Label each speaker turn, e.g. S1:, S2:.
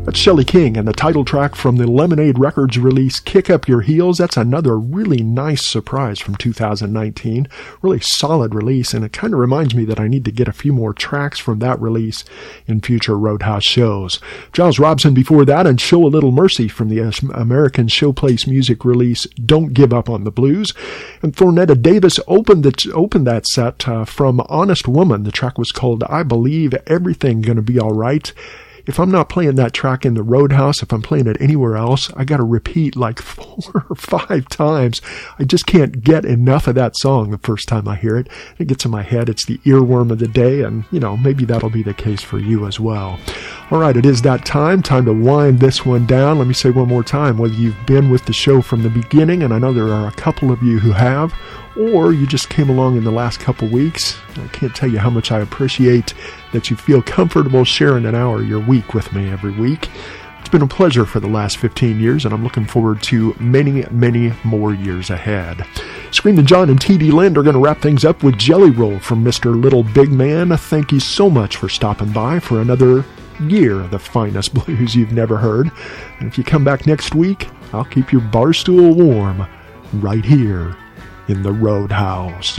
S1: That's Shelley King and the title track from the Lemonade Records release, Kick Up Your Heels. That's another really nice surprise from 2019. Really solid release, and it kind of reminds me that I need to get a few more tracks from that release in future Roadhouse shows. Giles Robson before that, and Show a Little Mercy from the American Showplace Music release, Don't Give Up on the Blues. And Thornetta Davis opened that set from Honest Woman. The track was called I Believe Everything Gonna Be Alright. If I'm not playing that track in the Roadhouse, if I'm playing it anywhere else, I got to repeat like 4 or 5 times. I just can't get enough of that song the first time I hear it. It gets in my head. It's the earworm of the day, and, maybe that'll be the case for you as well. All right, it is that time to wind this one down. Let me say one more time, whether you've been with the show from the beginning, and I know there are a couple of you who have, or you just came along in the last couple weeks, I can't tell you how much I appreciate that you feel comfortable sharing an hour of your week with me every week. It's been a pleasure for the last 15 years, and I'm looking forward to many, many more years ahead. Screamin' John and T.D. Lind are going to wrap things up with Jelly Roll from Mr. Little Big Man. Thank you so much for stopping by for another year of the finest blues you've never heard. And if you come back next week, I'll keep your bar stool warm right here in the Roadhouse.